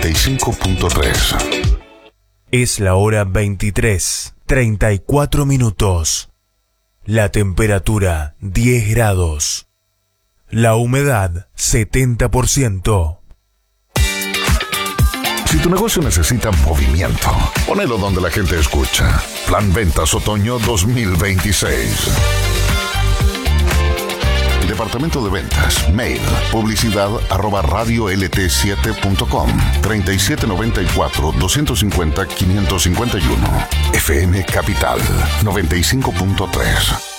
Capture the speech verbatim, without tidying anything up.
noventa y cinco punto tres. Es la hora veintitrés, treinta y cuatro minutos. La temperatura diez grados. La humedad setenta por ciento. Si tu negocio necesita movimiento, ponelo donde la gente escucha. Plan Ventas Otoño dos mil veintiséis. Departamento de Ventas. Mail. Publicidad arroba radio l t siete punto com. treinta y siete noventa y cuatro, doscientos cincuenta, quinientos cincuenta y uno. F M Capital noventa y cinco punto tres.